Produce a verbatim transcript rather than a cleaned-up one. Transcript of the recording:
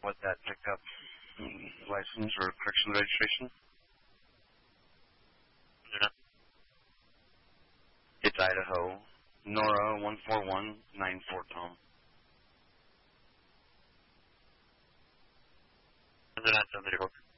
what that pickup license or correction registration? It's Idaho. Nora one four one nine four Tom. They're not somebody